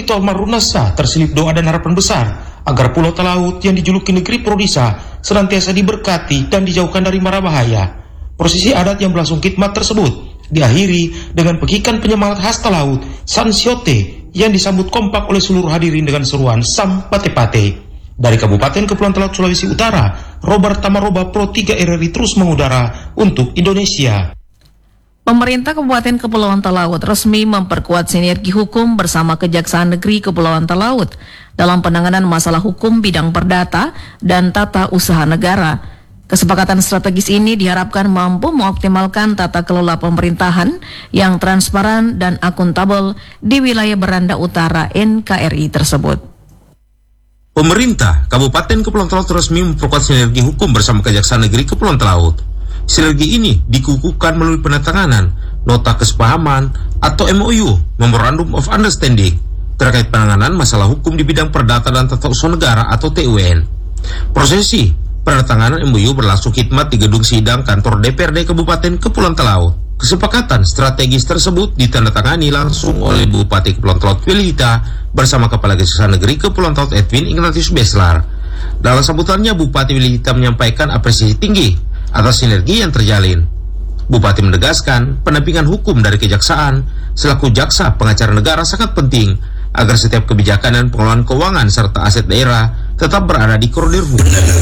ritual marunasa terselip doa dan harapan besar agar Pulau Talaut yang dijuluki negeri Prodisa senantiasa diberkati dan dijauhkan dari mara bahaya. Prosesi adat yang berlangsung khidmat tersebut diakhiri dengan pekikan penyemangat khas Talaut, San Siote, yang disambut kompak oleh seluruh hadirin dengan seruan Sam Pate Pate. Dari Kabupaten Kepulauan Talaut, Sulawesi Utara, Robert Tamaroba Pro 3 RRI terus mengudara untuk Indonesia. Pemerintah Kabupaten Kepulauan Talaut resmi memperkuat sinergi hukum bersama Kejaksaan Negeri Kepulauan Talaut dalam penanganan masalah hukum bidang perdata dan tata usaha negara. Kesepakatan strategis ini diharapkan mampu mengoptimalkan tata kelola pemerintahan yang transparan dan akuntabel di wilayah Beranda Utara NKRI tersebut. Pemerintah Kabupaten Kepulauan Talaut resmi memperkuat sinergi hukum bersama Kejaksaan Negeri Kepulauan Talaut. Sinergi ini dikukuhkan melalui penandatanganan Nota Kesepahaman atau MOU (Memorandum of Understanding) terkait penanganan masalah hukum di bidang perdata dan tata usaha negara atau TUN. Prosesi penandatanganan MOU berlangsung khidmat di gedung sidang kantor DPRD Kabupaten Kepulauan Talaut. Kesepakatan strategis tersebut ditandatangani langsung oleh Bupati Kepulauan Talaut Wilihita bersama Kepala Kejaksaan Negeri Kepulauan Talaut Edwin Ignatius Beslar. Dalam sambutannya, Bupati Wilihita menyampaikan apresiasi tinggi atas sinergi yang terjalin. Bupati menegaskan pendampingan hukum dari Kejaksaan selaku jaksa pengacara negara sangat penting agar setiap kebijakan dan pengelolaan keuangan serta aset daerah tetap berada di koridor hukum.